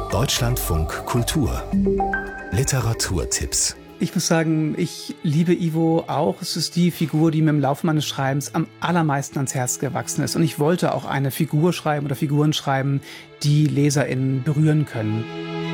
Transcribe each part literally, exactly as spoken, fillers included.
Deutschlandfunk Kultur Literaturtipps. Ich muss sagen, ich liebe Ivo auch. Es ist die Figur, die mir im Laufe meines Schreibens am allermeisten ans Herz gewachsen ist. Und ich wollte auch eine Figur schreiben oder Figuren schreiben, die LeserInnen berühren können.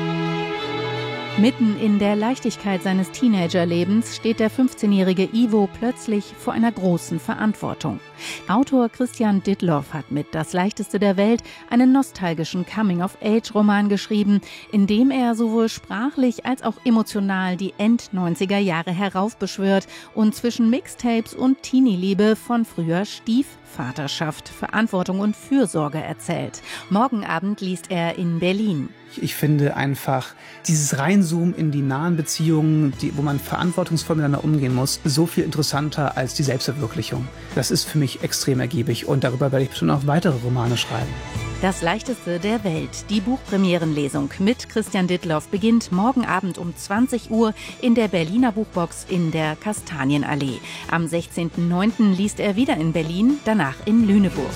Mitten in der Leichtigkeit seines Teenagerlebens steht der fünfzehnjährige Ivo plötzlich vor einer großen Verantwortung. Autor Christian Ditloff hat mit Das Leichteste der Welt einen nostalgischen Coming-of-Age-Roman geschrieben, in dem er sowohl sprachlich als auch emotional die End-neunziger Jahre heraufbeschwört und zwischen Mixtapes und Teenie-Liebe von früher Stiefvaterschaft, Verantwortung und Fürsorge erzählt. Morgen Abend liest er in Berlin. Ich finde einfach dieses Reinzoomen in die nahen Beziehungen, die, wo man verantwortungsvoll miteinander umgehen muss, so viel interessanter als die Selbstverwirklichung. Das ist für mich extrem ergiebig und darüber werde ich bestimmt auch weitere Romane schreiben. Das Leichteste der Welt, die Buchpremierenlesung mit Christian Ditloff, beginnt morgen Abend um zwanzig Uhr in der Berliner Buchbox in der Kastanienallee. Am sechzehnten neunten liest er wieder in Berlin, danach in Lüneburg.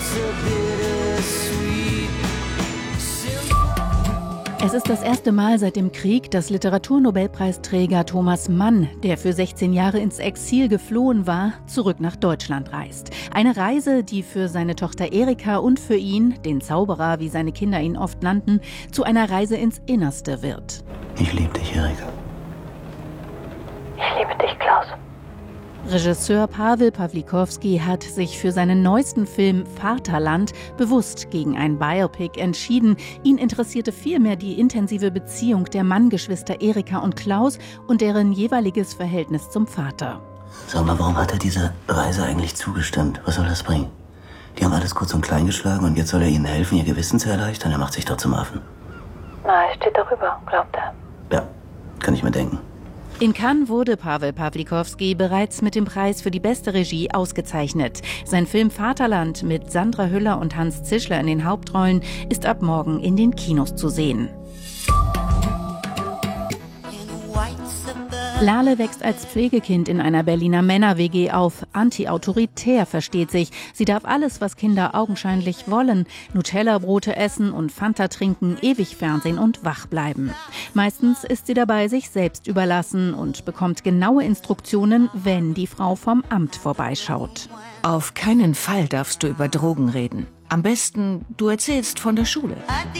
Es ist das erste Mal seit dem Krieg, dass Literaturnobelpreisträger Thomas Mann, der für sechzehn Jahre ins Exil geflohen war, zurück nach Deutschland reist. Eine Reise, die für seine Tochter Erika und für ihn, den Zauberer, wie seine Kinder ihn oft nannten, zu einer Reise ins Innerste wird. Ich liebe dich, Erika. Ich liebe dich, Klaus. Regisseur Pawel Pawlikowski hat sich für seinen neuesten Film Vaterland bewusst gegen ein Biopic entschieden. Ihn interessierte vielmehr die intensive Beziehung der Mann-Geschwister Erika und Klaus und deren jeweiliges Verhältnis zum Vater. Sag mal, warum hat er dieser Reise eigentlich zugestimmt? Was soll das bringen? Die haben alles kurz und klein geschlagen und jetzt soll er ihnen helfen, ihr Gewissen zu erleichtern? Er macht sich doch zum Affen. Na, er steht darüber, glaubt er. Ja, kann ich mir denken. In Cannes wurde Pawel Pawlikowski bereits mit dem Preis für die beste Regie ausgezeichnet. Sein Film Vaterland mit Sandra Hüller und Hans Zischler in den Hauptrollen ist ab morgen in den Kinos zu sehen. Lale wächst als Pflegekind in einer Berliner Männer-W G auf. Anti-autoritär, versteht sich. Sie darf alles, was Kinder augenscheinlich wollen. Nutella-Brote essen und Fanta trinken, ewig Fernsehen und wach bleiben. Meistens ist sie dabei sich selbst überlassen und bekommt genaue Instruktionen, wenn die Frau vom Amt vorbeischaut. Auf keinen Fall darfst du über Drogen reden. Am besten, du erzählst von der Schule.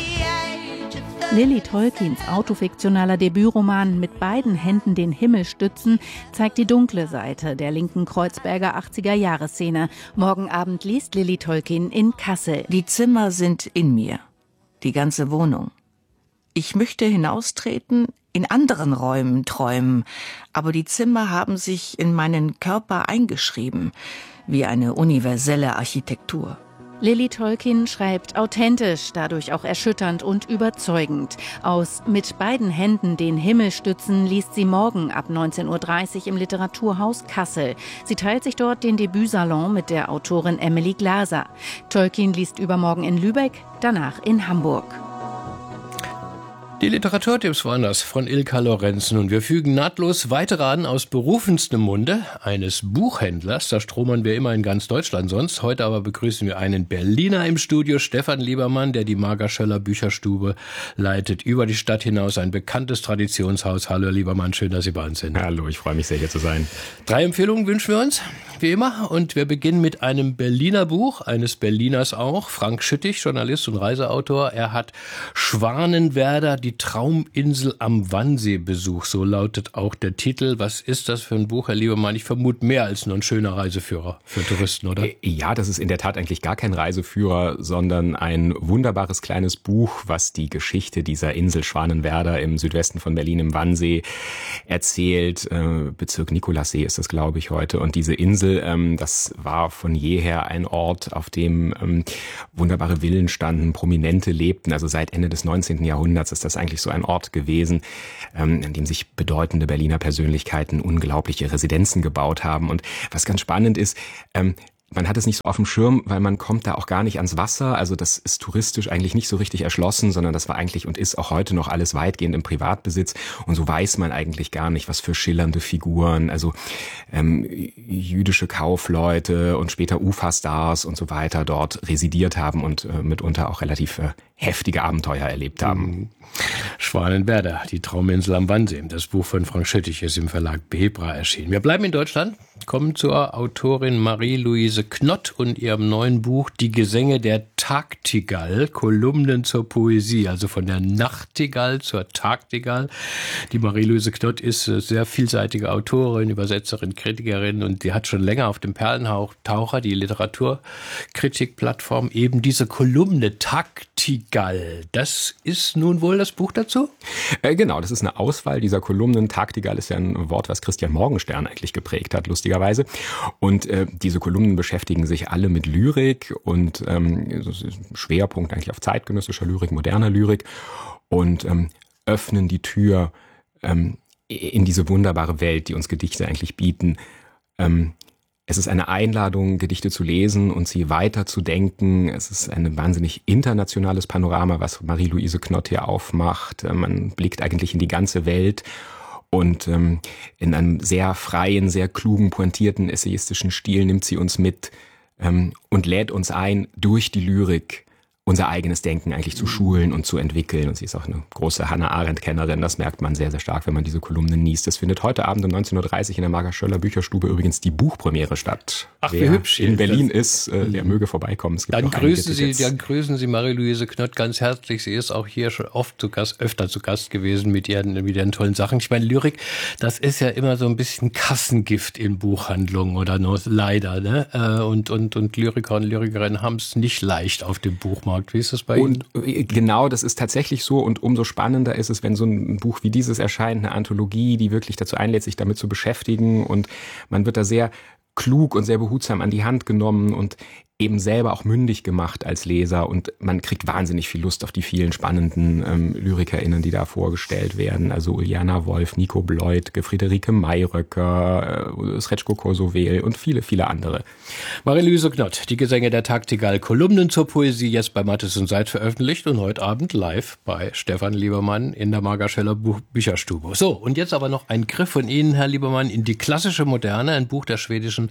Lilly Tolkins autofiktionaler Debütroman Mit beiden Händen den Himmel stützen zeigt die dunkle Seite der linken Kreuzberger achtziger-Jahre-Szene. Morgen Abend liest Lilly Tolkin in Kassel. Die Zimmer sind in mir, die ganze Wohnung. Ich möchte hinaustreten, in anderen Räumen träumen, aber die Zimmer haben sich in meinen Körper eingeschrieben, wie eine universelle Architektur. Lilly Tolkin schreibt authentisch, dadurch auch erschütternd und überzeugend. Aus Mit beiden Händen den Himmel stützen liest sie morgen ab neunzehn Uhr dreißig im Literaturhaus Kassel. Sie teilt sich dort den Debütsalon mit der Autorin Emily Glaser. Tolkin liest übermorgen in Lübeck, danach in Hamburg. Die Literaturtipps waren das von Ilka Lorenzen und wir fügen nahtlos weitere an aus berufenstem Munde eines Buchhändlers. Da stromern wir immer in ganz Deutschland sonst. Heute aber begrüßen wir einen Berliner im Studio, Stefan Liebermann, der die Marger-Schöller Bücherstube leitet. Über die Stadt hinaus ein bekanntes Traditionshaus. Hallo Liebermann, schön, dass Sie bei uns sind. Hallo, ich freue mich sehr, hier zu sein. Drei Empfehlungen wünschen wir uns, wie immer. Und wir beginnen mit einem Berliner Buch, eines Berliners auch. Frank Schüttich, Journalist und Reiseautor. Er hat Schwanenwerder, die Trauminsel am Wannsee besucht, so lautet auch der Titel. Was ist das für ein Buch, Herr Liebermann? Ich vermute mehr als nur ein schöner Reiseführer für Touristen, oder? Ja, das ist in der Tat eigentlich gar kein Reiseführer, sondern ein wunderbares kleines Buch, was die Geschichte dieser Insel Schwanenwerder im Südwesten von Berlin im Wannsee erzählt. Bezirk Nikolassee ist das, glaube ich, heute. Und diese Insel, das war von jeher ein Ort, auf dem wunderbare Villen standen, Prominente lebten. Also seit Ende des neunzehnten Jahrhunderts ist das eigentlich so ein Ort gewesen, ähm, in dem sich bedeutende Berliner Persönlichkeiten unglaubliche Residenzen gebaut haben. Und was ganz spannend ist, ähm, man hat es nicht so auf dem Schirm, weil man kommt da auch gar nicht ans Wasser. Also das ist touristisch eigentlich nicht so richtig erschlossen, sondern das war eigentlich und ist auch heute noch alles weitgehend im Privatbesitz. Und so weiß man eigentlich gar nicht, was für schillernde Figuren, also ähm, jüdische Kaufleute und später Ufa-Stars und so weiter dort residiert haben und äh, mitunter auch relativ äh, heftige Abenteuer erlebt haben. Schwanenwerder, die Trauminsel am Wannsee. Das Buch von Frank Schöttich ist im Verlag Bebra erschienen. Wir bleiben in Deutschland, kommen zur Autorin Marie-Louise Knott und ihrem neuen Buch Die Gesänge der Tagtigall, Kolumnen zur Poesie, also von der Nachtigall zur Tagtigall. Die Marie-Louise Knott ist sehr vielseitige Autorin, Übersetzerin, Kritikerin und die hat schon länger auf dem Perlenhauch-Taucher, die Literaturkritikplattform, eben diese Kolumne Tagtigall. Das ist nun wohl das Buch dazu? Äh, genau, das ist eine Auswahl dieser Kolumnen. Tagtigall ist ja ein Wort, was Christian Morgenstern eigentlich geprägt hat, lustigerweise. Und äh, diese Kolumnen beschäftigen sich alle mit Lyrik und ähm, Schwerpunkt eigentlich auf zeitgenössischer Lyrik, moderner Lyrik und ähm, öffnen die Tür ähm, in diese wunderbare Welt, die uns Gedichte eigentlich bieten. Ähm, Es ist eine Einladung, Gedichte zu lesen und sie weiterzudenken. Es ist ein wahnsinnig internationales Panorama, was Marie-Louise Knott hier aufmacht. Man blickt eigentlich in die ganze Welt und ähm, in einem sehr freien, sehr klugen, pointierten, essayistischen Stil nimmt sie uns mit ähm, und lädt uns ein, durch die Lyrik unser eigenes Denken eigentlich zu schulen und zu entwickeln. Und sie ist auch eine große Hannah Arendt-Kennerin. Das merkt man sehr, sehr stark, wenn man diese Kolumnen liest. Es findet heute Abend um neunzehn Uhr dreißig in der Marga-Schöller Bücherstube übrigens die Buchpremiere statt. Ach, Wer wie hübsch. in Berlin ist, äh, der möge vorbeikommen. Es gibt Dann noch grüßen Sie, Tickets. dann grüßen Sie Marie-Louise Knott ganz herzlich. Sie ist auch hier schon oft zu Gast, öfter zu Gast gewesen mit ihren, mit ihren tollen Sachen. Ich meine, Lyrik, das ist ja immer so ein bisschen Kassengift in Buchhandlungen oder nur leider, ne? Und, und, und Lyriker und Lyrikerinnen haben es nicht leicht auf dem Buchmarkt. Wie ist das bei Ihnen? Und genau, das ist tatsächlich so und umso spannender ist es, wenn so ein Buch wie dieses erscheint, eine Anthologie, die wirklich dazu einlädt, sich damit zu beschäftigen und man wird da sehr klug und sehr behutsam an die Hand genommen und eben selber auch mündig gemacht als Leser und man kriegt wahnsinnig viel Lust auf die vielen spannenden ähm, LyrikerInnen, die da vorgestellt werden. Also Uljana Wolf, Nico Bleutke, Friederike Mayröcker, äh, Srečko Kosovel und viele, viele andere. Marie-Louise Knott, die Gesänge der Tagtigall, Kolumnen zur Poesie, jetzt bei Mattes und Seid veröffentlicht und heute Abend live bei Stefan Liebermann in der Marga-Schöller Bücherstube. So, und jetzt aber noch ein Griff von Ihnen, Herr Liebermann, in die klassische Moderne, ein Buch der schwedischen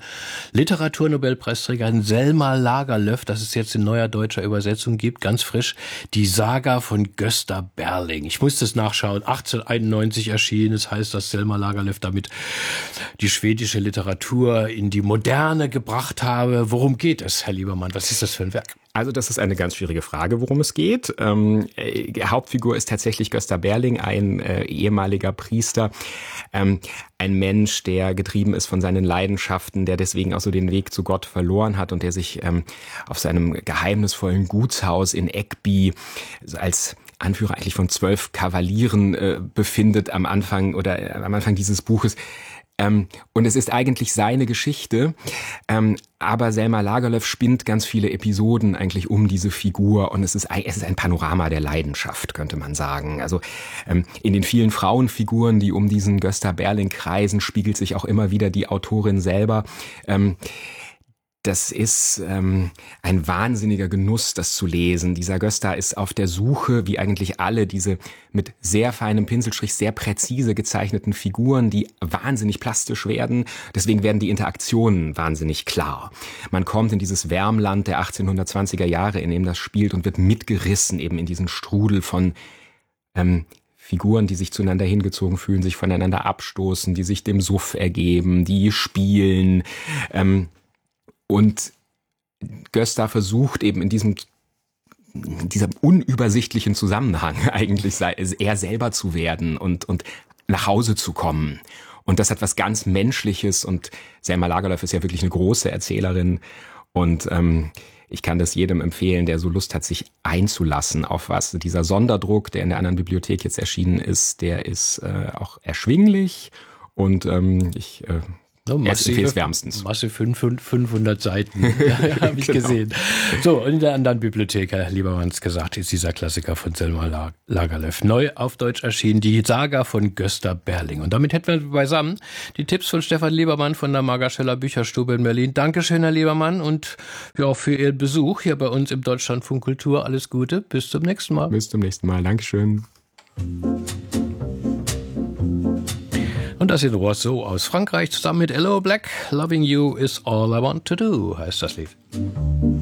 Literatur-Nobelpreisträgerin Selma Lagerlöf, das es jetzt in neuer deutscher Übersetzung gibt, ganz frisch, die Saga von Gösta Berling. Ich musste es nachschauen, achtzehnhunderteinundneunzig erschienen. Das heißt, dass Selma Lagerlöf damit die schwedische Literatur in die Moderne gebracht habe. Worum geht es, Herr Liebermann? Was ist das für ein Werk? Also das ist eine ganz schwierige Frage, worum es geht. Ähm, äh, Hauptfigur ist tatsächlich Gösta Berling, ein äh, ehemaliger Priester, ähm, ein Mensch, der getrieben ist von seinen Leidenschaften, der deswegen auch so den Weg zu Gott verloren hat und der sich ähm, auf seinem geheimnisvollen Gutshaus in Ekby als Anführer eigentlich von zwölf Kavalieren äh, befindet am Anfang oder äh, am Anfang dieses Buches. Ähm, und es ist eigentlich seine Geschichte, ähm, aber Selma Lagerlöf spinnt ganz viele Episoden eigentlich um diese Figur und es ist, es ist ein Panorama der Leidenschaft, könnte man sagen. Also ähm, in den vielen Frauenfiguren, die um diesen Gösta Berling kreisen, spiegelt sich auch immer wieder die Autorin selber. Ähm, Das ist ähm, ein wahnsinniger Genuss, das zu lesen. Dieser Gösta ist auf der Suche, wie eigentlich alle, diese mit sehr feinem Pinselstrich sehr präzise gezeichneten Figuren, die wahnsinnig plastisch werden. Deswegen werden die Interaktionen wahnsinnig klar. Man kommt in dieses Wärmland der achtzehnhundertzwanziger Jahre, in dem das spielt und wird mitgerissen eben in diesen Strudel von ähm, Figuren, die sich zueinander hingezogen fühlen, sich voneinander abstoßen, die sich dem Suff ergeben, die spielen, ähm, und Gösta versucht eben in diesem, in diesem unübersichtlichen Zusammenhang eigentlich er selber zu werden und, und nach Hause zu kommen. Und das hat was ganz Menschliches und Selma Lagerlöf ist ja wirklich eine große Erzählerin und ähm, ich kann das jedem empfehlen, der so Lust hat, sich einzulassen auf was. Dieser Sonderdruck, der in der anderen Bibliothek jetzt erschienen ist, der ist äh, auch erschwinglich und ähm, ich äh, No, massive, wärmstens. Masse fünfhundert Seiten, habe ich genau. gesehen. So, und in der anderen Bibliothek, Herr Liebermanns gesagt, ist dieser Klassiker von Selma Lagerlöf. Neu auf Deutsch erschienen, die Saga von Gösta Berling. Und damit hätten wir beisammen die Tipps von Stefan Liebermann von der Margascheller Bücherstube in Berlin. Dankeschön, Herr Liebermann, und ja, für Ihren Besuch hier bei uns im Deutschlandfunk Kultur. Alles Gute, bis zum nächsten Mal. Bis zum nächsten Mal, Dankeschön. Und das in Rousseau aus Frankreich zusammen mit Hello Black. Loving You is all I want to do, heißt das Lied.